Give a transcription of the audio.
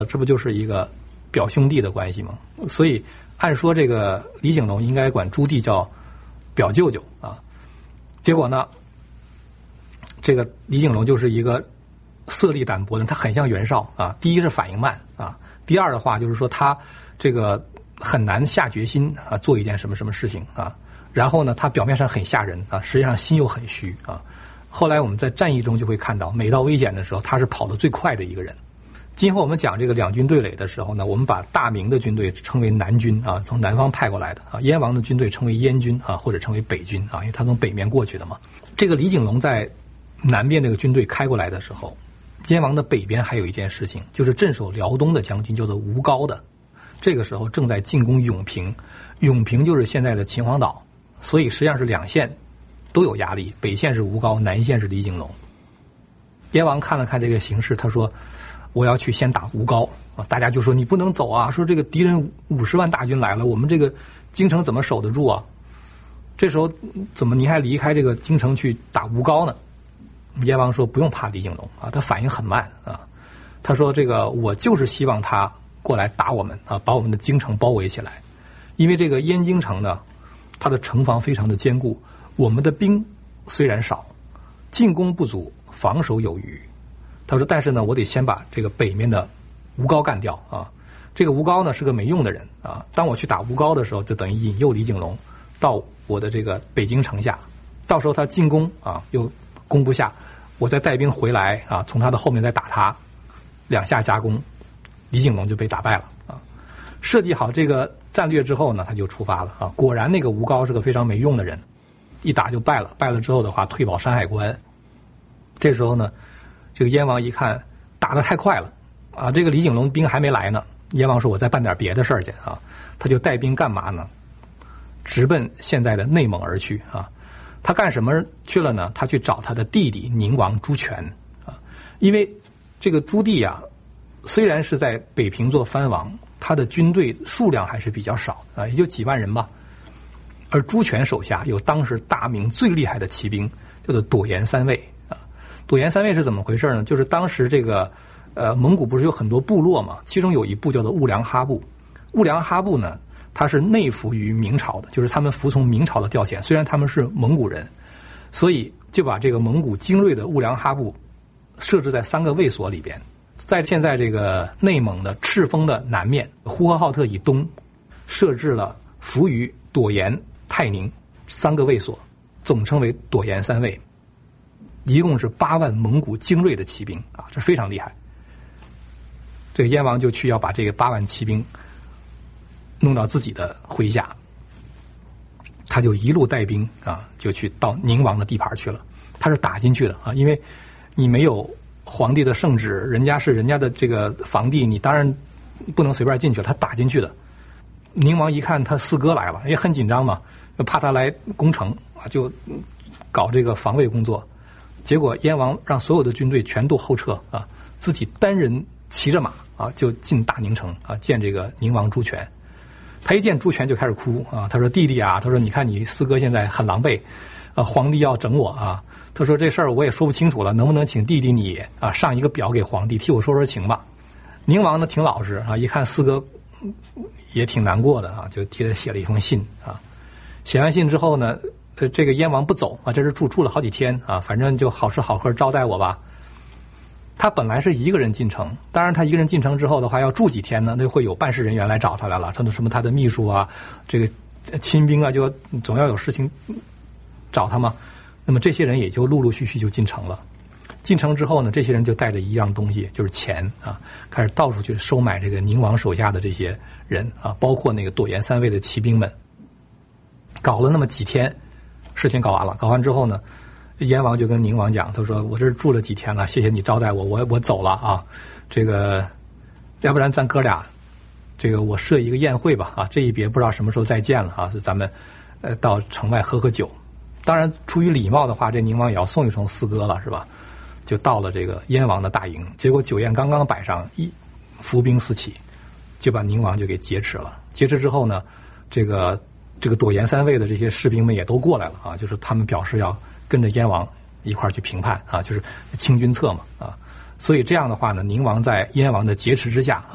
这不就是一个表兄弟的关系吗？所以按说这个李景龙应该管朱棣叫表舅舅啊。结果呢，这个李景龙就是一个色厉胆薄的人，他很像袁绍啊。第一是反应慢啊，第二的话就是说他这个很难下决心啊，做一件什么什么事情啊。然后呢，他表面上很吓人啊，实际上心又很虚啊。后来我们在战役中就会看到，每到危险的时候，他是跑得最快的一个人。今后我们讲这个两军对垒的时候呢，我们把大明的军队称为南军啊，从南方派过来的啊；燕王的军队称为燕军啊，或者称为北军啊，因为他从北面过去的嘛。这个李景龙在南边这个军队开过来的时候，燕王的北边还有一件事情，就是镇守辽东的将军叫做吴高的，这个时候正在进攻永平，永平就是现在的秦皇岛，所以实际上是两线都有压力，北线是吴高，南线是李景龙。燕王看了看这个形势，他说我要去先打吴高啊，大家就说你不能走啊，说这个敌人50万大军来了，我们这个京城怎么守得住啊？这时候怎么你还离开这个京城去打吴高呢？燕王说不用怕李景龙啊，他反应很慢啊。他说这个我就是希望他过来打我们啊，把我们的京城包围起来，因为这个燕京城呢，它的城防非常的坚固，我们的兵虽然少，进攻不足，防守有余。他说但是呢，我得先把这个北面的吴高干掉啊。这个吴高呢是个没用的人啊，当我去打吴高的时候，就等于引诱李景龙到我的这个北京城下，到时候他进攻啊又攻不下，我再带兵回来啊，从他的后面再打他，两下夹攻，李景龙就被打败了啊。设计好这个战略之后呢，他就出发了啊。果然那个吴高是个非常没用的人，一打就败了，败了之后的话退保山海关。这时候呢，这个燕王一看打得太快了啊，这个李景龙兵还没来呢，燕王说我再办点别的事儿去啊，他就带兵干嘛呢？直奔现在的内蒙而去啊。他干什么去了呢？他去找他的弟弟宁王朱权啊。因为这个朱棣啊，虽然是在北平做藩王，他的军队数量还是比较少啊，也就几万人吧。而朱权手下有当时大明最厉害的骑兵，叫做朵颜三卫啊。朵颜三卫是怎么回事呢？就是当时这个蒙古不是有很多部落嘛，其中有一部叫做兀良哈部。兀良哈部呢，他是内服于明朝的，就是他们服从明朝的调遣，虽然他们是蒙古人，所以就把这个蒙古精锐的兀良哈部设置在3个卫所里边，在现在这个内蒙的赤峰的南面，呼和浩特以东，设置了扶余、朵颜、泰宁3个卫所，总称为朵颜三卫，一共是8万蒙古精锐的骑兵啊，这非常厉害。这个燕王就去要把这个8万骑兵弄到自己的麾下，他就一路带兵啊，就去到宁王的地盘去了。他是打进去的啊，因为你没有皇帝的圣旨，人家是人家的这个房地，你当然不能随便进去了。他打进去的，宁王一看他四哥来了，也很紧张嘛，怕他来攻城啊，就搞这个防卫工作。结果燕王让所有的军队全都后撤啊，自己单人骑着马啊，就进大宁城啊，见这个宁王朱权。他一见朱权就开始哭啊，他说弟弟啊，他说你看你四哥现在很狼狈，皇帝要整我啊，他说这事儿我也说不清楚了，能不能请弟弟你啊上一个表给皇帝替我说说情吧。宁王呢挺老实啊，一看四哥也挺难过的啊，就替他写了一封信啊。写完信之后呢，这个燕王不走啊，这是住了好几天啊，反正就好吃好喝招待我吧。他本来是一个人进城，当然他一个人进城之后的话，要住几天呢，那会有办事人员来找他来了，他的什么他的秘书啊，这个亲兵啊，就总要有事情找他嘛。那么这些人也就陆陆续续就进城了。进城之后呢，这些人就带着一样东西，就是钱啊，开始到处去收买这个宁王手下的这些人啊，包括那个朵颜三卫的骑兵们。搞了那么几天，事情搞完了，搞完之后呢，燕王就跟宁王讲，他说我这住了几天了，谢谢你招待我，我走了啊，这个要不然咱哥俩这个我设一个宴会吧啊，这一别不知道什么时候再见了啊，咱们到城外喝喝酒。当然出于礼貌的话，这宁王也要送一送四哥了是吧？就到了这个燕王的大营，结果酒宴刚刚摆上，伏兵四起，就把宁王就给劫持了。劫持之后呢，这个朵颜三卫的这些士兵们也都过来了啊，就是他们表示要跟着燕王一块儿去平叛啊，就是清君侧嘛啊。所以这样的话呢，宁王在燕王的劫持之下啊，